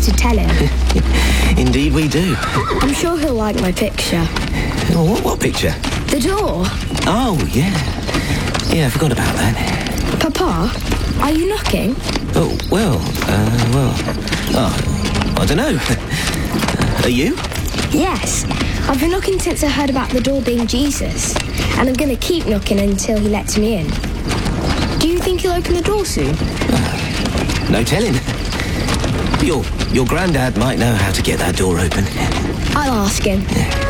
to tell him. Indeed we do. I'm sure he'll like my picture. Oh, what picture? The door. Oh, yeah. Yeah, I forgot about that. Papa, are you knocking? Oh, well. I don't know. Are you? Yes. I've been knocking since I heard about the door being Jesus. And I'm going to keep knocking until he lets me in. Do you think he'll open the door soon? No telling. Your granddad might know how to get that door open. I'll ask him.